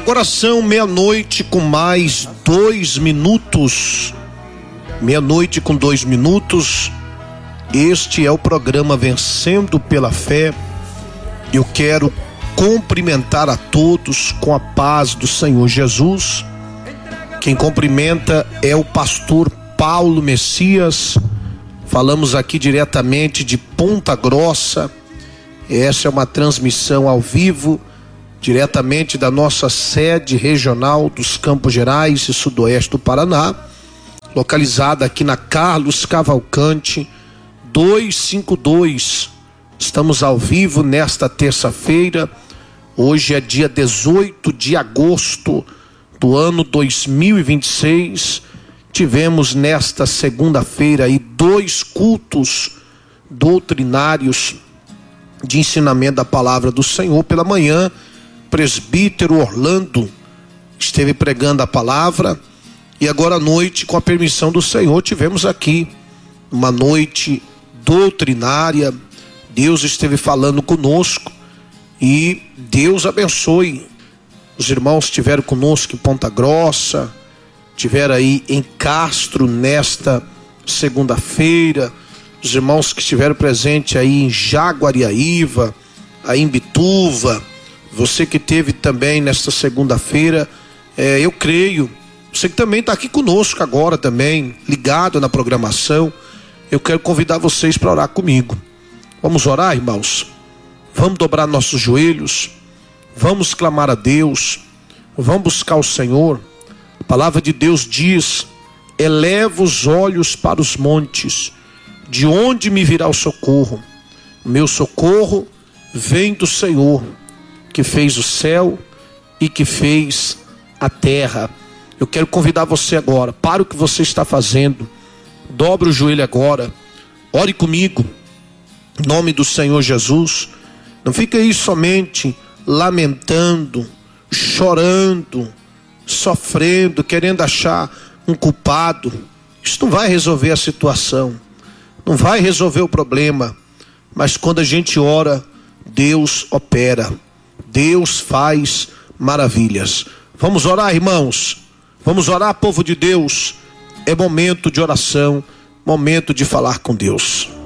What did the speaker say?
Agora são meia-noite com mais 2 minutos. Meia-noite com 2 minutos. Este é o programa Vencendo pela Fé. Eu quero cumprimentar a todos com a paz do Senhor Jesus. Quem cumprimenta é o pastor Paulo Messias. Falamos aqui diretamente de Ponta Grossa. Essa é uma transmissão ao vivo, diretamente da nossa sede regional dos Campos Gerais e Sudoeste do Paraná, localizada aqui na Carlos Cavalcante 252. Estamos ao vivo nesta terça-feira. Hoje é dia 18 de agosto do ano 2026. Tivemos nesta segunda-feira aí 2 cultos doutrinários de ensinamento da palavra do Senhor. Pela manhã, presbítero Orlando esteve pregando a palavra, e agora à noite, com a permissão do Senhor, tivemos aqui uma noite doutrinária. Deus esteve falando conosco e Deus abençoe. Os irmãos estiveram conosco em Ponta Grossa, estiveram aí em Castro nesta segunda-feira, os irmãos que estiveram presentes aí em Jaguariaíva, aí em Bituva, você que esteve também nesta segunda-feira, eu creio, você que também está aqui conosco agora também, ligado na programação, eu quero convidar vocês para orar comigo. Vamos orar, irmãos? Vamos dobrar nossos joelhos, vamos clamar a Deus, vamos buscar o Senhor. A palavra de Deus diz: eleva os olhos para os montes, de onde me virá o socorro? O meu socorro vem do Senhor, que fez o céu e que fez a terra. Eu quero convidar você agora, para o que você está fazendo, dobre o joelho agora, ore comigo, em nome do Senhor Jesus. Não fique aí somente lamentando, chorando, sofrendo, querendo achar um culpado. Isso não vai resolver a situação, não vai resolver o problema. Mas quando a gente ora, Deus opera, Deus faz maravilhas. Vamos orar, irmãos, vamos orar, povo de Deus. É momento de oração, momento de falar com Deus.